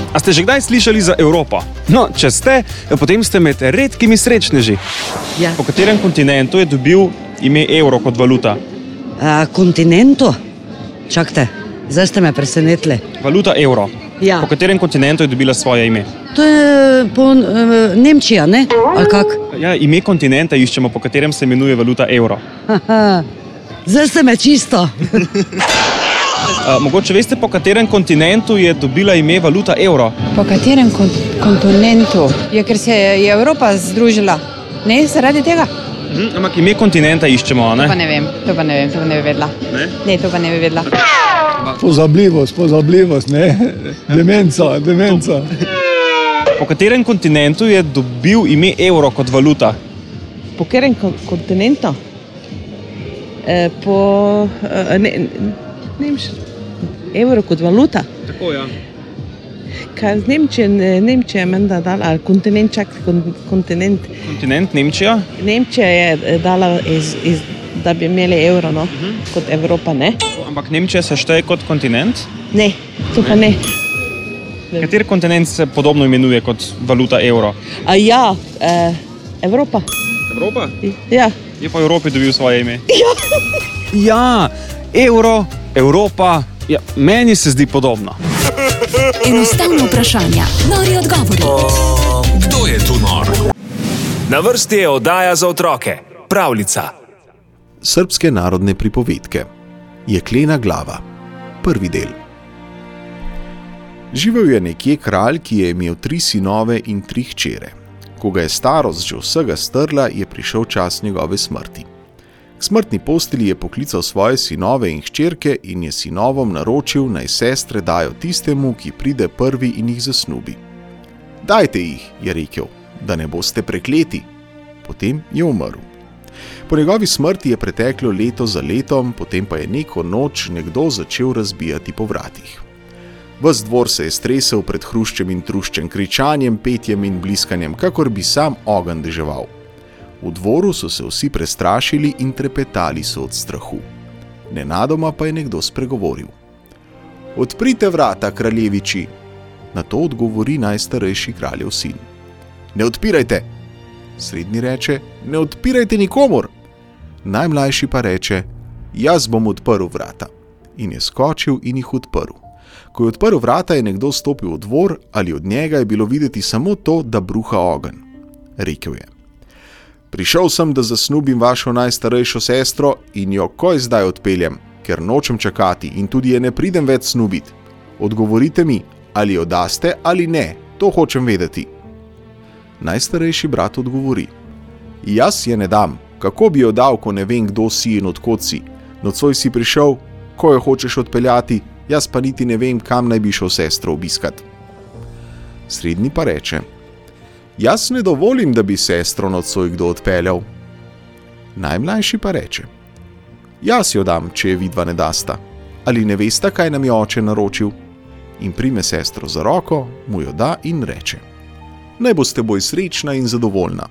A ste že kdaj slišali za Evropo? No, če ste, potem ste med redkimi srečneži. Ja. Po katerem kontinentu je dobil ime evro kot valuta? Kontinentu? Čakajte, zdaj ste me presenetili. Valuta evro. Ja. Po katerem kontinentu je dobila svoje ime? To je po Nemčija, ne? Ali kak? Ja, ime kontinenta iščemo, po katerem se imenuje valuta evro. Zdaj ste me čisto. Mogoče veste, po katerem kontinentu je dobila ime valuta evro? Po katerem kontinentu? Ja, ker se je Evropa združila. Ne, zaradi tega? Ampak ime kontinenta iščemo, ne? To pa ne vem, to pa ne bi vedela. Ne? Ne, to pa ne bi vedela. Pozabljivost, ne? Demenca. Po katerem kontinentu je dobil ime evro kot valuta? Po katerem kontinentu? Evro kot valuta? Tako, ja. Kaj z Nemčija menda dala, ali kontinent, kontinent. Kontinent Nemčija? Nemčija je dala, da bi imeli evro, no, kot Evropa, ne? Ampak Nemčija se šteje kot kontinent? Ne, to pa ne. Kateri kontinent se podobno imenuje kot valuta evro? Evropa. Evropa? Ja. Je pa v Evropi dobil svoje ime? Ja, evro, Evropa, ja, meni se zdi podobno. Enostavno vprašanja, nori odgovori. Kdo je tu nor? Na vrsti je oddaja za otroke, pravljica. Srbske narodne pripovedke. Jeklena glava. Prvi del. Živel je nekje kralj, ki je imel 3 sinove in 3 hčere. Ko ga je starost že vsega strla, je prišel čas njegove smrti. K smrtni postelji je poklical svoje sinove in hčerke in je sinovom naročil, naj sestre dajo tistemu, ki pride prvi in jih zasnubi. Dajte jih, je rekel, da ne boste prekleti. Potem je umrl. Po njegovi smrti je preteklo leto za letom, potem pa je neko noč nekdo začel razbijati po vratih. Ves dvor se je stresel pred hruščem in truščem, kričanjem, petjem in bliskanjem, kakor bi sam ogenj deževal. V dvoru so se vsi prestrašili in trepetali so od strahu. Nenadoma pa je nekdo spregovoril. Odprite vrata, kraljeviči! Na to odgovori najstarejši kraljev sin. Ne odpirajte! Srednji reče, ne odpirajte nikomur! Najmlajši pa reče, jaz bom odprl vrata. In je skočil in jih odprl. Ko je odprl vrata, je nekdo stopil v dvor, ali od njega je bilo videti samo to, da bruha ogenj. Rekel je. Prišel sem, da zasnubim vašo najstarejšo sestro in jo koj zdaj odpeljem, ker nočem čakati in tudi je ne pridem več snubit. Odgovorite mi, ali jo daste ali ne, to hočem vedeti. Najstarejši brat odgovori. Jaz je ne dam, kako bi jo dal, ko ne vem, kdo si in odkot si. Nocoj si prišel, ko jo hočeš odpeljati, jaz pa niti ne vem, kam naj bi šel sestro obiskat. Srednji pa reče. Jaz ne dovolim, da bi sestro nocoj kdo odpeljal. Najmlajši pa reče. Jaz jo dam, če je vidva ne dasta. Ali ne veste, kaj nam je oče naročil? In prime sestro za roko, mu jo da in reče. Naj boste boj srečna in zadovoljna.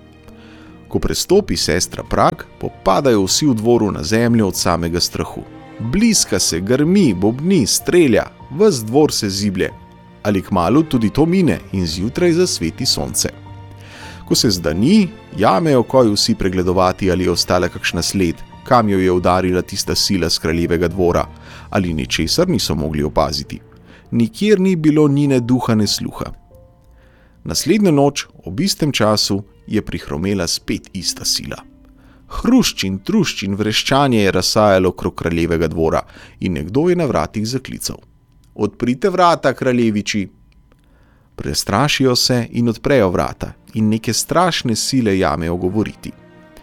Ko prestopi sestra prag, popadajo vsi v dvoru na zemljo od samega strahu. Bliska se, grmi, bobni, strelja, ves dvor se ziblje. Ali kmalu tudi to mine in zjutraj zasveti sonce. Ko se zdani, jamejo koj vsi pregledovati, ali je ostala kakšna sled, kam jo je udarila tista sila z kraljevega dvora, ali ničesar niso mogli opaziti. Nikjer ni bilo njine duha ne sluha. Naslednjo noč, ob istem času, je prihromela spet ista sila. Hrušč in trušč in vreščanje je razsajalo okrog kraljevega dvora in nekdo je na vratih zaklical. Odprite vrata, kraljeviči! Prestrašijo se in odprejo vrata in neke strašne sile jamejo govoriti.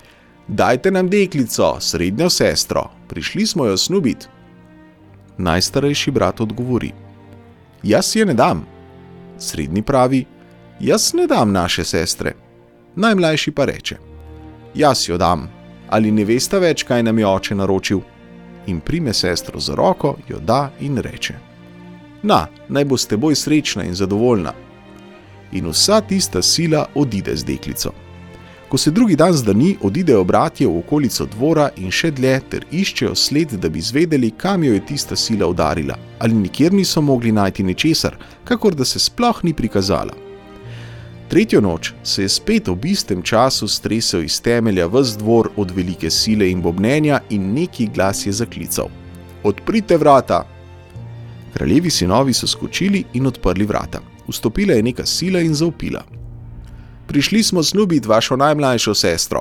Dajte nam deklico, srednjo sestro, prišli smo jo snubit. Najstarejši brat odgovori. Jaz je ne dam. Srednji pravi, jaz ne dam naše sestre. Najmlajši pa reče. Jaz jo dam, ali ne veste več, kaj nam je oče naročil? In prime sestro za roko, jo da in reče. Na, naj boste boj srečna in zadovoljna. In vsa tista sila odide z deklico. Ko se drugi dan zdani, odidejo bratje v okolico dvora in še dlje ter iščejo sled, da bi izvedeli, kam jo je tista sila udarila, ali nikjer niso mogli najti ničesar, kakor da se sploh ni prikazala. Tretjo noč se je spet ob istem času stresel iz temelja ves dvor od velike sile in bobnenja in neki glas je zaklical: Odprite vrata! Kraljevi sinovi so skočili in odprli vrata. Vstopila je neka sila in zavpila: Prišli smo snubit vašo najmlajšo sestro.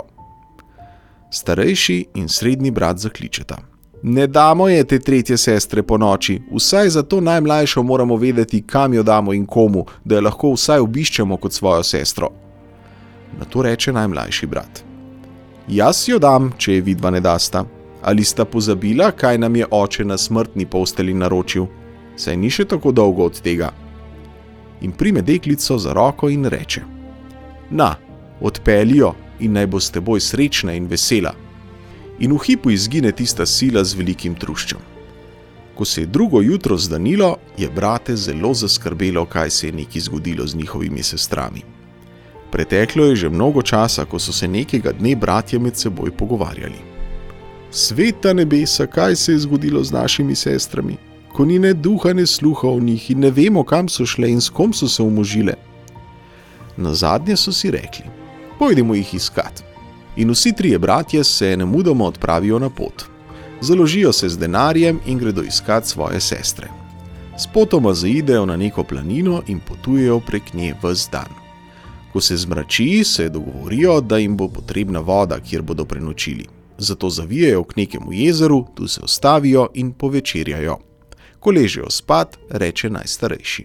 Starejši in srednji brat zakličeta: Ne damo je te tretje sestre po noči, vsaj za to najmlajšo moramo vedeti, kam jo damo in komu, da jo lahko vsaj obiščemo kot svojo sestro. Na to reče najmlajši brat: Jaz jo dam, če je vidva ne dasta. Ali sta pozabila, kaj nam je oče na smrtni posteli naročil? Saj ni še tako dolgo od tega. In prime deklico za roko in reče: Na, odpelji jo in naj bo s teboj srečna in vesela. In v hipu izgine tista sila z velikim truščem. Ko se je drugo jutro zdanilo, je brate zelo zaskrbelo, kaj se je neki zgodilo z njihovimi sestrami. Preteklo je že mnogo časa, ko so se nekega dne bratje med seboj pogovarjali. Sveta nebesa, kaj se je zgodilo z našimi sestrami, ko ni ne duha, ne sluha o njih in ne vemo, kam so šle in s kom so se umožile. Nazadnje so si rekli: Pojdimo jih iskat. In vsi trije bratje se nemudoma odpravijo na pot. Založijo se z denarjem in gredo iskat svoje sestre. Spotoma zaidejo na neko planino in potujejo prek nje ves dan. Ko se zmrači, se dogovorijo, da jim bo potrebna voda, kjer bodo prenočili. Zato zavijejo k nekemu jezeru, tu se ustavijo in povečerjajo. Ko ležejo spat, reče najstarejši: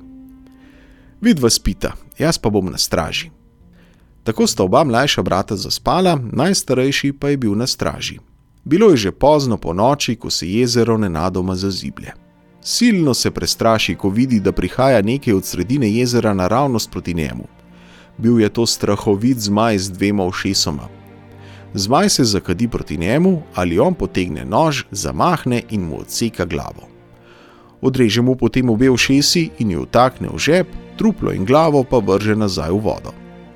Vidva spita, jaz pa bom na straži. Tako sta oba mlajša brata zaspala, najstarejši pa je bil na straži. Bilo je že pozno po noči, ko se jezero nenadoma zaziblje. Silno se prestraši, ko vidi, da prihaja nekaj od sredine jezera naravnost proti njemu. Bil je to strahovit zmaj z dvema ušesoma. Zmaj se zakadi proti njemu, ali on potegne nož, zamahne in mu odseka glavo. Odreže mu potem obe ušesi in jo vtakne v žep, truplo in glavo pa vrže nazaj v vodo.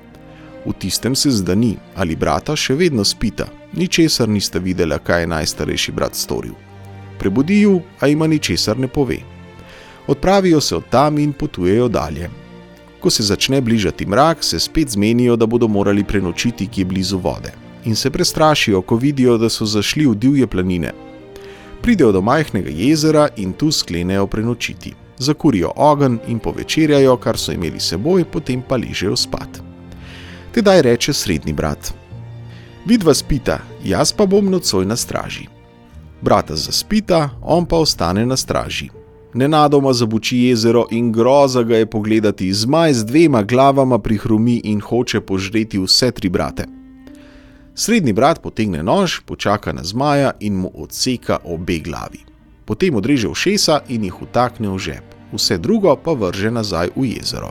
V tistem se zdani, ali brata še vedno spita, ničesar nista videla, kaj je najstarejši brat storil. Prebudi ju, a ima ničesar ne pove. Odpravijo se od tam in potujejo dalje. Ko se začne bližati mrak, se spet zmenijo, da bodo morali prenočiti kje blizu vode. In se prestrašijo, ko vidijo, da so zašli v divje planine. Pridejo do majhnega jezera in tu sklenejo prenočiti. Zakurijo ogenj in povečerjajo, kar so imeli seboj, potem pa ležejo spat. Tedaj reče srednji brat: Vidva spita, jaz pa bom nocoj na straži. Brata zaspita, on pa ostane na straži. Nenadoma zabuči jezero in groza ga je pogledati, zmaj z dvema glavama prihrumi in hoče požreti vse tri brate. Srednji brat potegne nož, počaka na zmaja in mu odseka obe glavi. Potem odreže ušesa in jih vtakne v žep, vse drugo pa vrže nazaj v jezero.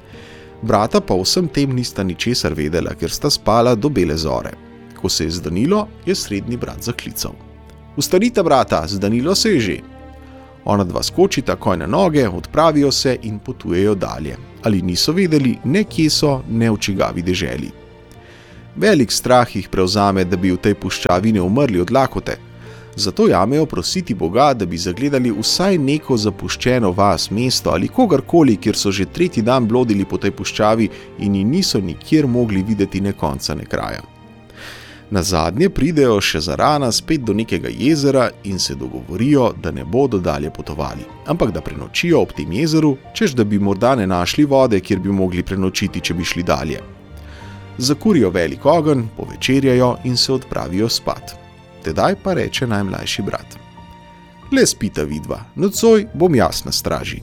Brata pa vsem tem nista ničesar vedela, ker sta spala do bele zore. Ko se je zdanilo, je srednji brat zaklical: Vstanita, brata, zdanilo se je že. Ona dva skočita takoj na noge, odpravijo se in potujejo dalje. Ali niso vedeli, ne kje so, ne v čigavi deželi. Velik strah jih prevzame, da bi v tej puščavi ne umrli od lakote. Zato jamejo prositi Boga, da bi zagledali vsaj neko zapuščeno vas, mesto ali kogarkoli, kjer so že tretji dan blodili po tej puščavi in ji niso nikjer mogli videti ne konca ne kraja. Nazadnje pridejo še zarana spet do nekega jezera in se dogovorijo, da ne bodo dalje potovali, ampak da prenočijo ob tem jezeru, češ da bi morda ne našli vode, kjer bi mogli prenočiti, če bi šli dalje. Zakurijo velik ogenj, povečerjajo in se odpravijo spat. Tedaj pa reče najmlajši brat: Le spita vidva, nocoj bom jaz na straži.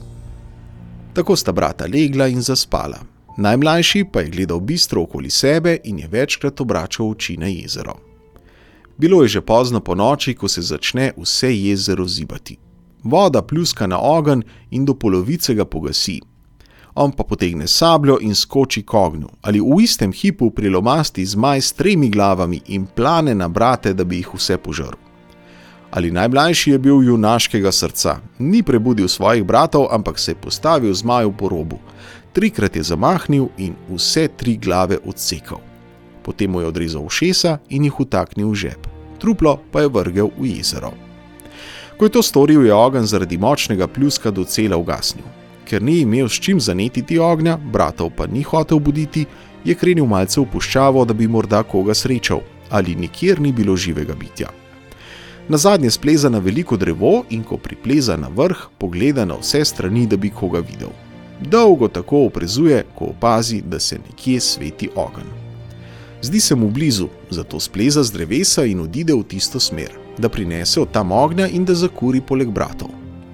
Tako sta brata legla in zaspala. Najmlajši pa je gledal bistro okoli sebe in je večkrat obračal oči na jezero. Bilo je že pozno po noči, ko se začne vse jezero zibati. Voda pljuska na ogenj in do polovice ga pogasi. On pa potegne sabljo in skoči k ognju, ali v istem hipu prilomasti zmaj s 3 glavami in plane na brate, da bi jih vse požrl. Ali najmlajši je bil junaškega srca, ni prebudil svojih bratov, ampak se je postavil zmaju po robu. 3-krat je zamahnil in vse 3 glave odsekal. Potem mu je odrezal ušesa in jih vtaknil v žep. Truplo pa je vrgel v jezero. Ko je to storil, je ogenj zaradi močnega pljuska docela ugasnil. Ker ni imel s čim zanetiti ognja, bratov pa ni hotel buditi, je krenil malce v puščavo, da bi morda koga srečal, ali nikjer ni bilo živega bitja. Nazadnje spleza na veliko drevo in ko pripleza na vrh, pogleda na vse strani, da bi koga videl. Dolgo tako oprezuje, ko opazi, da se nekje sveti ogenj. Zdi se mu blizu, zato spleza z drevesa in odide v tisto smer, da prinese od tam ognja in da zakuri poleg bratov.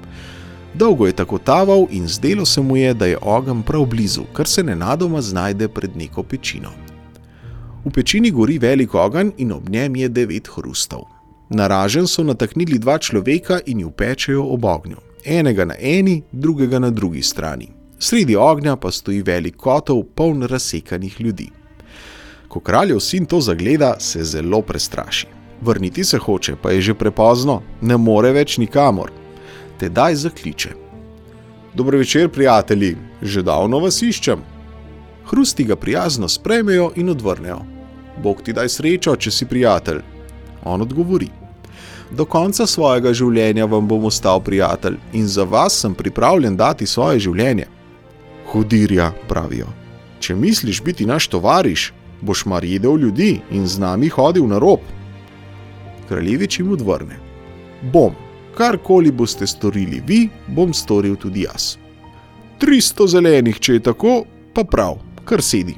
Dolgo je tako taval in zdelo se mu je, da je ogenj prav blizu, kar se nenadoma znajde pred neko pečino. V pečini gori velik ogenj in ob njem je 9 hrustov. Na raženj so nataknili 2 človeka in ju pečejo ob ognju. Enega na eni, drugega na drugi strani. Sredi ognja pa stoji velik kotel, poln razsekanih ljudi. Ko kraljev sin to zagleda, se zelo prestraši. Vrniti se hoče, pa je že prepozno, ne more več nikamor. Tedaj zakliče. Dobro večer, prijatelji, že davno vas iščem. Hrusti ga prijazno sprejmejo in odvrnejo. Bog ti daj srečo, če si prijatelj. On odgovori. Do konca svojega življenja vam bom ostal prijatelj in za vas sem pripravljen dati svoje življenje. Hudirja, pravijo. Če misliš biti naš tovariš, boš mar jedel ljudi in z nami hodil na rob. Kraljevič jim odvrne. Bom, karkoli boste storili vi, bom storil tudi jaz. 300 zelenih, če je tako, pa prav, kar sedi.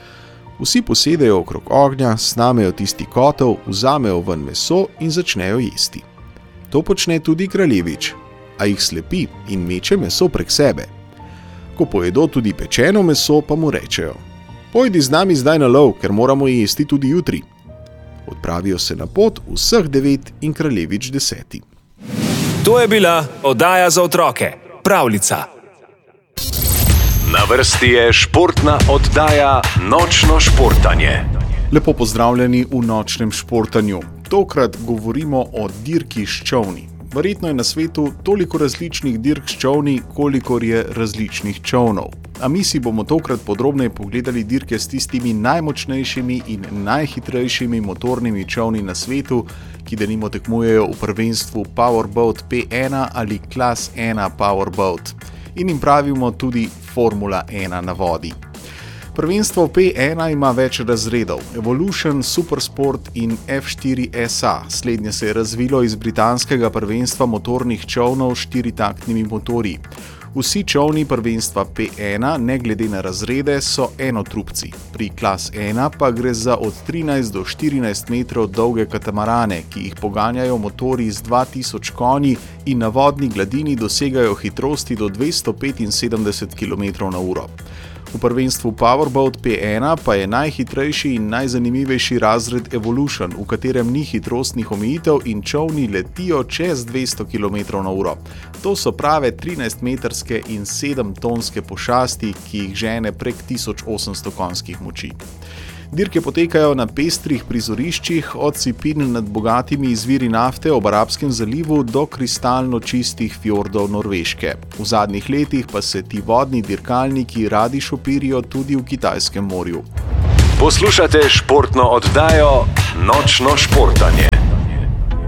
Vsi posedejo okrog ognja, snamejo tisti kotel, vzamejo ven meso in začnejo jesti. To počne tudi kraljevič, a jih slepi in meče meso prek sebe. Ko pojedo tudi pečeno meso, pa mu rečejo. Pojdi z nami zdaj na lov, ker moramo jesti tudi jutri. Odpravijo se na pot vseh 9 in kraljevič 10. To je bila oddaja za otroke, Pravljica. Na vrsti je športna oddaja Nočno športanje. Lepo pozdravljeni v Nočnem športanju. Tokrat govorimo o dirki s čolni. Verjetno je na svetu toliko različnih dirk s čolni, kolikor je različnih čolnov. A mi si bomo tokrat podrobneje pogledali dirke s tistimi najmočnejšimi in najhitrejšimi motornimi čolni na svetu, ki denimo tekmujejo v prvenstvu Powerboat P1 ali Class 1 Powerboat. In jim pravimo tudi Formula 1 na vodi. Prvenstvo P1 ima več razredov, Evolution, Supersport in F4 SA. Slednje se je razvilo iz britanskega prvenstva motornih čolnov s 4-taktnimi motorji. Vsi čolni prvenstva P1, ne glede na razrede, so enotrupci. Pri Class 1 pa gre za od 13 do 14 metrov dolge katamarane, ki jih poganjajo motorji z 2000 konji in na vodni gladini dosegajo hitrosti do 275 km/h. V prvenstvu Powerboat P1 pa je najhitrejši in najzanimivejši razred Evolution, v katerem ni hitrostnih omejitev in čolni letijo čez 200 km/h. To so prave 13-metrske in 7-tonske pošasti, ki jih žene prek 1800 konjskih moči. Dirke potekajo na pestrih prizoriščih, od sipin nad bogatimi izviri nafte ob Arabskem zalivu do kristalno čistih fjordov Norveške. V zadnjih letih pa se ti vodni dirkalniki radi šopirijo tudi v Kitajskem morju. Poslušate športno oddajo Nočno športanje.